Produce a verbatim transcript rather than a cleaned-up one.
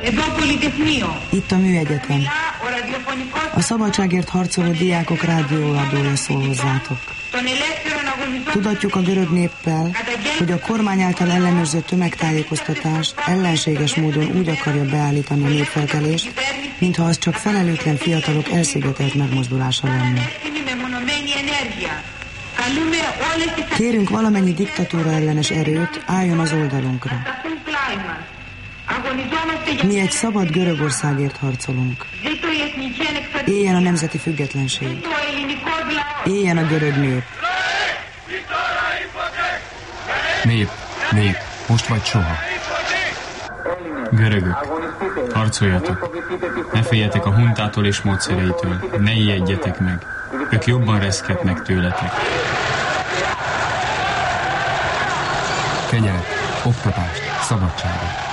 Itt a Műegyetem. A szabadságért harcoló diákok rádióadója szól hozzátok. Tudatjuk a görög néppel, hogy a kormány által ellenőrzött tömegtájékoztatást ellenséges módon úgy akarja beállítani a népfelkelést, mintha az csak felelőtlen fiatalok elszigetelt megmozdulása lenne. Kérünk valamennyi diktatúra ellenes erőt, álljon az oldalunkra. Mi egy szabad Görögországért harcolunk. Éljen a nemzeti függetlenség. Éljen a görög nép. Nép, nép, most vagy soha. Görögök, harcoljatok. Ne féljetek a huntától és módszereitől. Ne ijedjetek meg. Ők jobban reszketnek tőletek. Kegyelt, oktatást, szabadságot.